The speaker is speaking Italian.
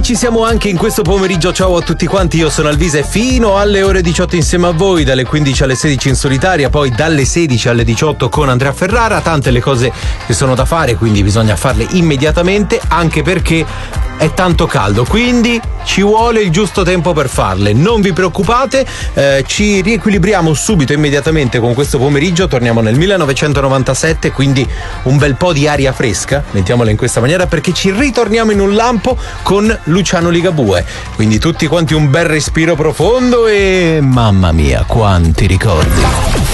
ci siamo anche in questo pomeriggio. Ciao a tutti quanti, io sono Alvise fino alle ore 18 insieme a voi, dalle 15 alle 16 in solitaria, poi dalle 16 alle 18 con Andrea Ferrara. Tante le cose che sono da fare, quindi bisogna farle immediatamente, anche perché è tanto caldo, quindi ci vuole il giusto tempo per farle. Non vi preoccupate, ci riequilibriamo subito, immediatamente con questo pomeriggio. Torniamo nel 1997, quindi un bel po' di aria fresca, mettiamola in questa maniera, perché ci ritorniamo in un lampo con Luciano Ligabue. Quindi tutti quanti un bel respiro profondo e mamma mia, quanti ricordi.